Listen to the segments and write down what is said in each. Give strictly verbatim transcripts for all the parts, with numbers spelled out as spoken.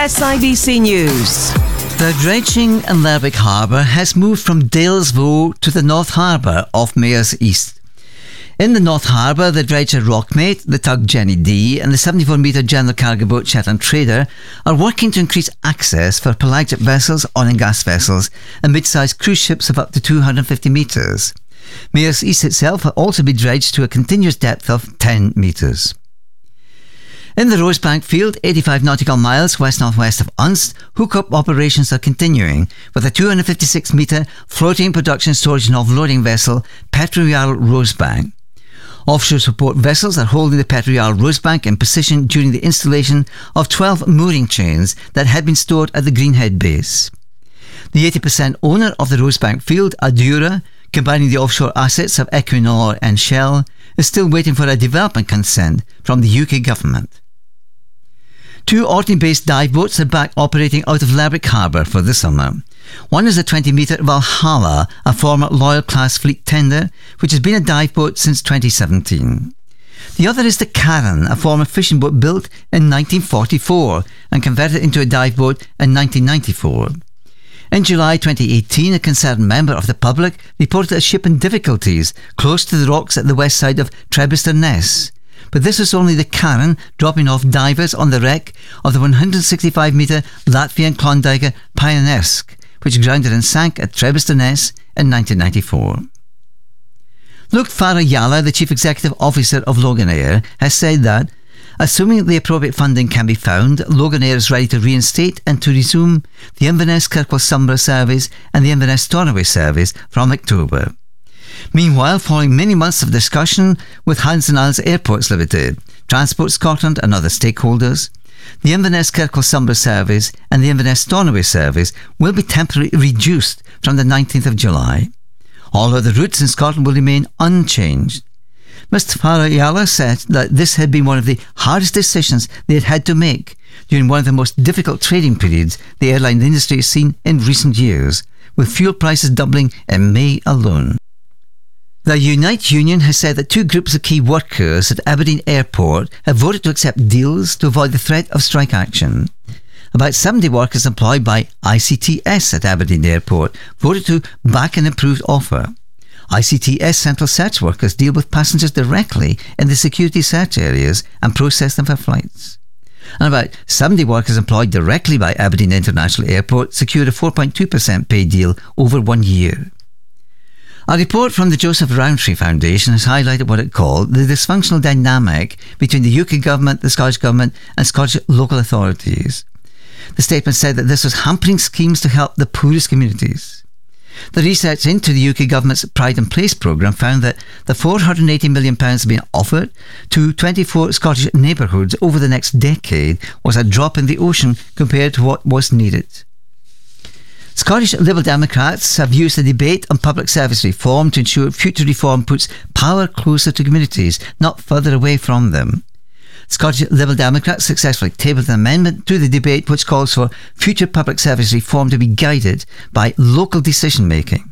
S I B C News. The dredging in Lerwick Harbour has moved from Dalesville to the North Harbour off Mayors East. In the North Harbour, the dredger Rockmate, the tug Jenny D and the seventy-four metre general cargo boat Shetland Trader are working to increase access for pelagic vessels, oil and gas vessels and mid-sized cruise ships of up to two hundred fifty metres. Mayors East itself will also be dredged to a continuous depth of ten metres. In the Rosebank field, eighty-five nautical miles west-northwest of Unst, hookup operations are continuing with a two hundred fifty-six metre floating production storage and offloading vessel, Petrojarl Rosebank. Offshore support vessels are holding the Petrojarl Rosebank in position during the installation of twelve mooring chains that had been stored at the Greenhead base. The eighty percent owner of the Rosebank field, Adura, combining the offshore assets of Equinor and Shell, is still waiting for a development consent from the U K government. Two Orkney-based dive boats are back operating out of Lerwick Harbour for the summer. One is the twenty metre Valhalla, a former Loyal class fleet tender, which has been a dive boat since twenty seventeen. The other is the Karen, a former fishing boat built in nineteen forty-four and converted into a dive boat in nineteen ninety-four. In July twenty eighteen, a concerned member of the public reported a ship in difficulties close to the rocks at the west side of Trebysterness. But this was only the Karen dropping off divers on the wreck of the one hundred sixty-five metre Latvian Klondike Pionersk, which grounded and sank at Trebysterness in nineteen ninety-four. Luke Farah-Yala, the Chief Executive Officer of Loganair, has said that, assuming the appropriate funding can be found, Loganair is ready to reinstate and to resume the Inverness Kirkwall Sombra service and the Inverness Stornoway service from October. Meanwhile, following many months of discussion with Hands and Isles Airports Limited, Transport Scotland and other stakeholders, the Inverness Kirkwall Sombra service and the Inverness Stornoway service will be temporarily reduced from the nineteenth of July. All other routes in Scotland will remain unchanged. Mister Farah-Yala said that this had been one of the hardest decisions they had had to make during one of the most difficult trading periods the airline industry has seen in recent years, with fuel prices doubling in May alone. The Unite Union has said that two groups of key workers at Aberdeen Airport have voted to accept deals to avoid the threat of strike action. About seventy workers employed by I C T S at Aberdeen Airport voted to back an improved offer. I C T S central search workers deal with passengers directly in the security search areas and process them for flights. And about seventy workers employed directly by Aberdeen International Airport secured a four point two percent pay deal over one year. A report from the Joseph Rowntree Foundation has highlighted what it called the dysfunctional dynamic between the U K government, the Scottish government and Scottish local authorities. The statement said that this was hampering schemes to help the poorest communities. The research into the U K government's Pride in Place programme found that the four hundred eighty million pounds being offered to twenty-four Scottish neighbourhoods over the next decade was a drop in the ocean compared to what was needed. Scottish Liberal Democrats have used the debate on public service reform to ensure future reform puts power closer to communities, not further away from them. Scottish Liberal Democrats successfully tabled an amendment to the debate which calls for future public service reform to be guided by local decision making.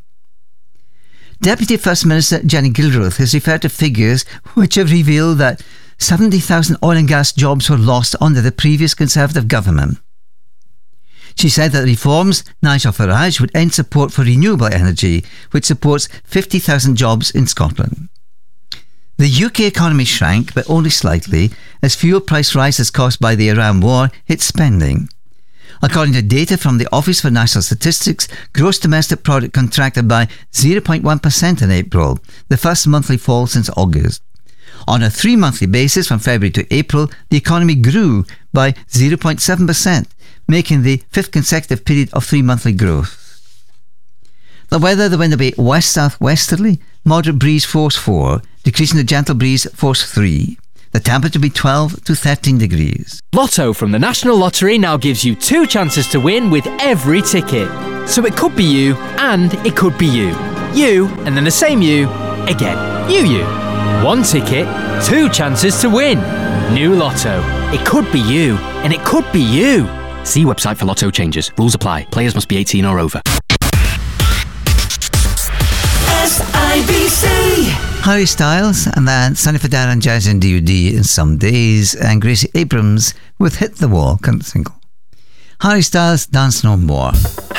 Deputy First Minister Jenny Gilruth has referred to figures which have revealed that seventy thousand oil and gas jobs were lost under the previous Conservative government. She said that reforms Nigel Farage would end support for renewable energy, which supports fifty thousand jobs in Scotland. The U K economy shrank, but only slightly, as fuel price rises caused by the Iran war hit spending. According to data from the Office for National Statistics, gross domestic product contracted by zero point one percent in April, the first monthly fall since August. On a three-monthly basis from February to April, the economy grew by zero point seven percent, making the fifth consecutive period of three-monthly growth. The weather, the wind will be west-southwesterly, moderate breeze force four, decreasing to gentle breeze force three. The temperature will be twelve to thirteen degrees. Lotto from the National Lottery now gives you two chances to win with every ticket. So it could be you, and it could be you. You, and then the same you, again. You, you. One ticket, two chances to win. New Lotto. It could be you, and it could be you. See website for Lotto changes. Rules apply. Players must be eighteen or over. S I B C. Harry Styles, and then Sonny Fodera and Jason D U D in Some Days, and Gracie Abrams with Hit the Wall, current single. Harry Styles, Dance No More.